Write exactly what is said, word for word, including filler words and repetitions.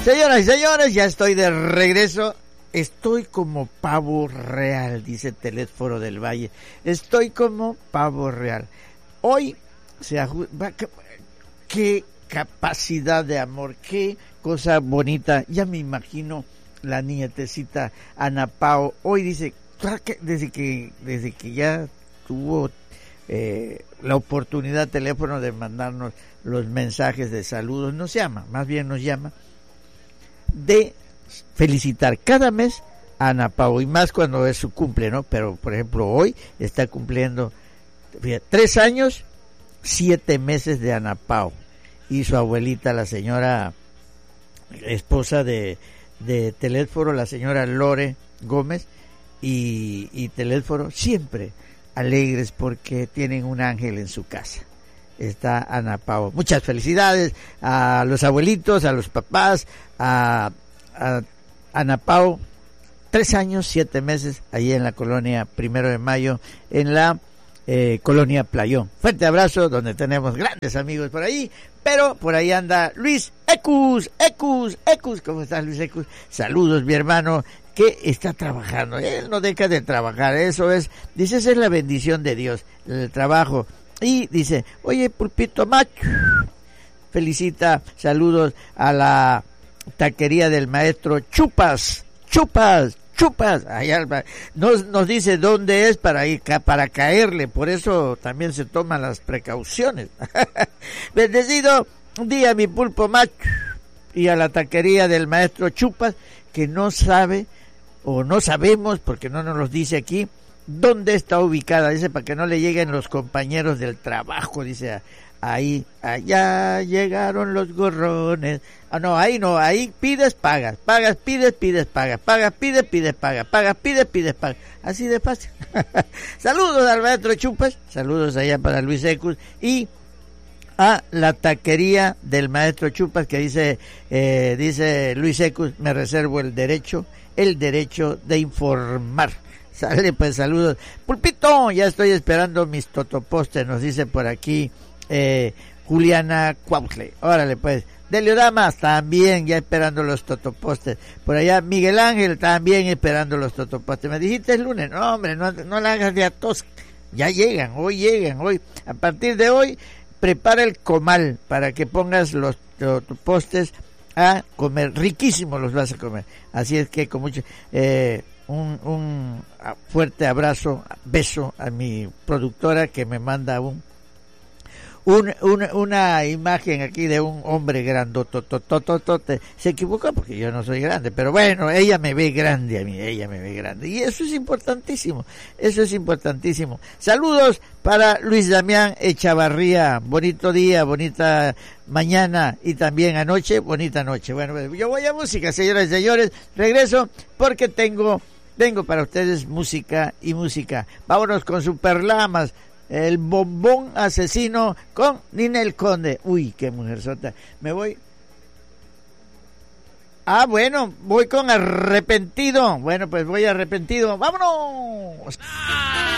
Señoras y señores, ya estoy de regreso. Estoy como pavo real, dice Telésforo del Valle. Estoy como pavo real. Hoy se ajusta. Qué capacidad de amor, qué cosa bonita. Ya me imagino la nietecita Ana Pao. Hoy dice, desde que, desde que ya tuvo eh, la oportunidad teléfono de mandarnos los mensajes de saludos, nos llama, más bien nos llama, de felicitar cada mes a Ana Pao, y más cuando es su cumple, ¿no? Pero, por ejemplo, hoy está cumpliendo fíjate, tres años, siete meses de Ana Pao, y su abuelita, la señora esposa de, de Telésforo, la señora Lore Gómez, y, y Telésforo, siempre alegres porque tienen un ángel en su casa. Está Ana Pao. Muchas felicidades a los abuelitos, a los papás, a, a Ana Pao, tres años, siete meses, allí en la colonia Primero de Mayo, en la eh, colonia Playón. Fuerte abrazo, donde tenemos grandes amigos por ahí, pero por ahí anda Luis Ecus, Ecus, Ecus. ¿Cómo estás, Luis Ecus? Saludos, mi hermano, que está trabajando. Él no deja de trabajar, eso es, dice, esa es la bendición de Dios, el trabajo. Y dice, oye, Pulpito Macho, felicita, saludos a la taquería del maestro Chupas, Chupas, Chupas. Allá nos, nos dice dónde es para ir, para caerle, por eso también se toman las precauciones. Bendecido día, mi Pulpo Macho, y a la taquería del maestro Chupas, que no sabe, o no sabemos, porque no nos los dice aquí, ¿dónde está ubicada? Dice, para que no le lleguen los compañeros del trabajo, dice, ahí, allá llegaron los gorrones. Ah, no, ahí no, ahí pides, pagas, pagas, pides, pides, pagas, pagas, pides, pides, pagas, pagas, pides, pides, pagas. Así de fácil. Saludos al maestro Chupas, saludos allá para Luis Ecus, y a la taquería del maestro Chupas, que dice, eh, dice Luis Ecus, me reservo el derecho, el derecho de informar. Sale, pues, saludos. Pulpito, ya estoy esperando mis totopostes, nos dice por aquí eh, Juliana Cuautle. Órale, pues. Delio Damas, también ya esperando los totopostes. Por allá, Miguel Ángel, también esperando los totopostes. Me dijiste el lunes, no, hombre, no, no la hagas de atos. Ya llegan, hoy llegan, hoy. A partir de hoy, prepara el comal para que pongas los totopostes a comer. Riquísimos los vas a comer. Así es que con mucho... Eh, Un, un fuerte abrazo, beso a mi productora que me manda un, un, un una imagen aquí de un hombre grandototototote. Se equivocó porque yo no soy grande, pero bueno, ella me ve grande a mí, ella me ve grande. Y eso es importantísimo, eso es importantísimo. Saludos para Luis Damián Echavarría, bonito día, bonita mañana y también anoche, bonita noche. Bueno, yo voy a música, señoras y señores, regreso porque tengo... Tengo para ustedes música y música. Vámonos con Superlamas, el bombón asesino con Ninel Conde. Uy, qué mujerzota. Me voy. Ah, bueno, voy con Arrepentido. Bueno, pues voy arrepentido. ¡Vámonos!